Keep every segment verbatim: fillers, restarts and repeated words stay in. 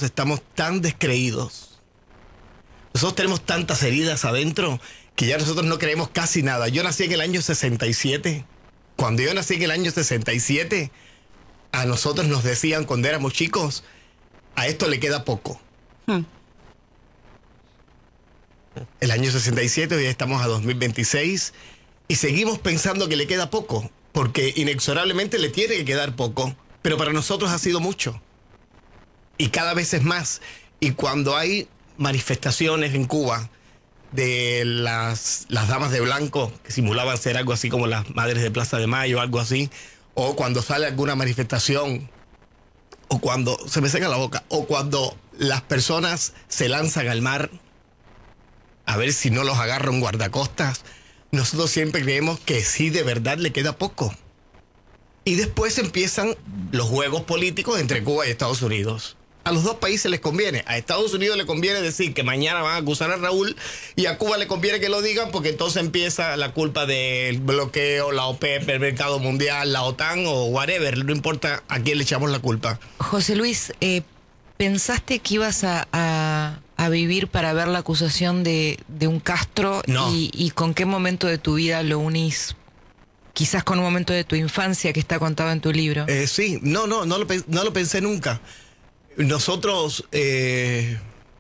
estamos tan descreídos. Nosotros tenemos tantas heridas adentro que ya nosotros no creemos casi nada. Yo nací en el año sesenta y siete. Cuando yo nací en el año sesenta y siete, a nosotros nos decían cuando éramos chicos, a esto le queda poco. Hmm. El año sesenta y siete, hoy estamos a dos mil veintiséis y seguimos pensando que le queda poco, porque inexorablemente le tiene que quedar poco, pero para nosotros ha sido mucho. Y cada vez es más. Y cuando hay manifestaciones en Cuba de las, las damas de blanco, que simulaban ser algo así como las madres de Plaza de Mayo, algo así, o cuando sale alguna manifestación, o cuando se me seca la boca, o cuando las personas se lanzan al mar a ver si no los agarra un guardacostas, nosotros siempre creemos que sí, de verdad le queda poco. Y después empiezan los juegos políticos entre Cuba y Estados Unidos. A los dos países les conviene. A Estados Unidos le conviene decir que mañana van a acusar a Raúl, y a Cuba le conviene que lo digan, porque entonces empieza la culpa del bloqueo, la OPEP, el mercado mundial, la OTAN o whatever. No importa a quién le echamos la culpa. José Luis, eh, ¿pensaste que ibas a, a, a vivir para ver la acusación de, de un Castro? No. Y, ¿Y con qué momento de tu vida lo unís? Quizás con un momento de tu infancia que está contado en tu libro. Eh, sí, no, no, no lo, no lo pensé nunca. Nosotros, eh,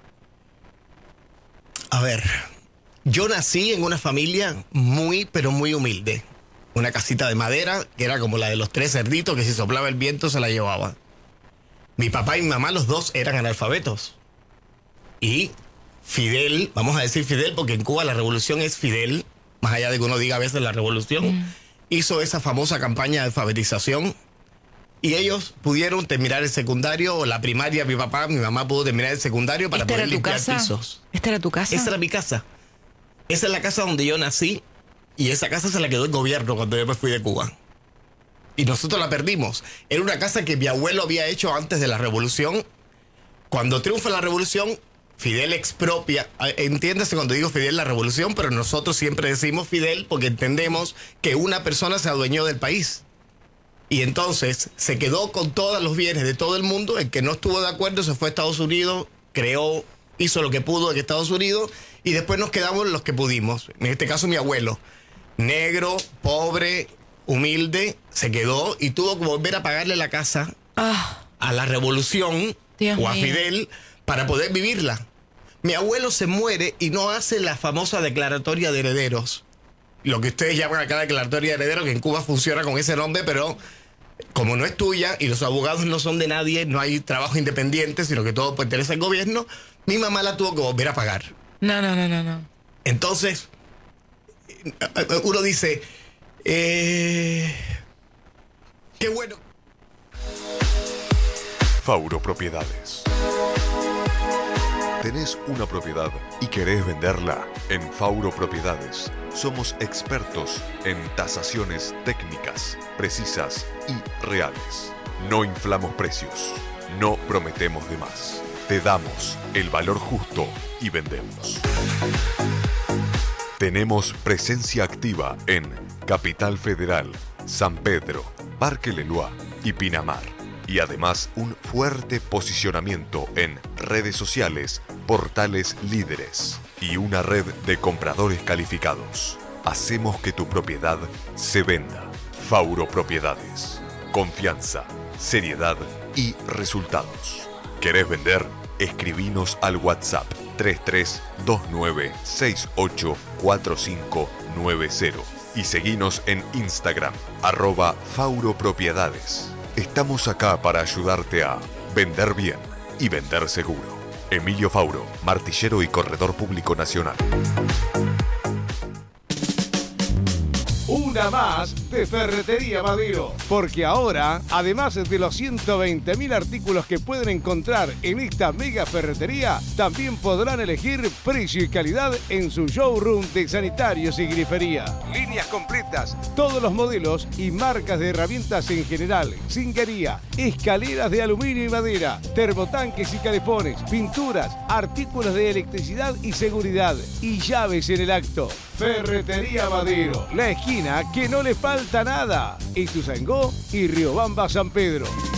a ver, yo nací en una familia muy, pero muy humilde. Una casita de madera, que era como la de los tres cerditos, que si soplaba el viento se la llevaba. Mi papá y mi mamá, los dos, eran analfabetos. Y Fidel, vamos a decir Fidel, porque en Cuba la revolución es Fidel, más allá de que uno diga a veces la revolución, mm. hizo esa famosa campaña de alfabetización. Y ellos pudieron terminar el secundario, o la primaria, mi papá, mi mamá pudo terminar el secundario para poder limpiar pisos. ¿Esta era tu casa? Esa era mi casa. Esa es la casa donde yo nací, y esa casa se la quedó el gobierno cuando yo me fui de Cuba. Y nosotros la perdimos. Era una casa que mi abuelo había hecho antes de la revolución. Cuando triunfa la revolución, Fidel expropia. Entiéndase cuando digo Fidel la revolución, pero nosotros siempre decimos Fidel porque entendemos que una persona se adueñó del país. Y entonces se quedó con todos los bienes de todo el mundo. El que no estuvo de acuerdo se fue a Estados Unidos, creó, hizo lo que pudo en Estados Unidos, y después nos quedamos los que pudimos. En este caso mi abuelo, negro, pobre, humilde, se quedó y tuvo que volver a pagarle la casa ah, a la revolución Dios o a mío. Fidel para poder vivirla. Mi abuelo se muere y no hace la famosa declaratoria de herederos. Lo que ustedes llaman acá declaratoria de herederos, que en Cuba funciona con ese nombre, pero como no es tuya y los abogados no son de nadie, no hay trabajo independiente, sino que todo pertenece al gobierno, mi mamá la tuvo que volver a pagar. No, no, no, no, no. Entonces, uno dice, eh, qué bueno. Fauro Propiedades. ¿Tenés una propiedad y querés venderla? En Fauro Propiedades somos expertos en tasaciones técnicas, precisas y reales. No inflamos precios, no prometemos de más. Te damos el valor justo y vendemos. Tenemos presencia activa en Capital Federal, San Pedro, Parque Leloir y Pinamar. Y además un fuerte posicionamiento en redes sociales, portales líderes y una red de compradores calificados. Hacemos que tu propiedad se venda. Fauro Propiedades. Confianza, seriedad y resultados. ¿Querés vender? Escribinos al WhatsApp tres tres dos nueve seis ocho cuatro cinco nueve cero y seguinos en Instagram, arroba Fauro Propiedades. Estamos acá para ayudarte a vender bien y vender seguro. Emilio Fauro, martillero y corredor público nacional. Una más de Ferretería Madero, porque ahora, además de los ciento veinte mil artículos que pueden encontrar en esta mega ferretería, también podrán elegir precio y calidad en su showroom de sanitarios y grifería. Líneas completas, todos los modelos y marcas de herramientas en general, zinguería, escaleras de aluminio y madera, termotanques y calefones, pinturas, artículos de electricidad y seguridad y llaves en el acto. Ferretería Madero, la esquina que no le falta nada. Ituzaingó y Riobamba San Pedro.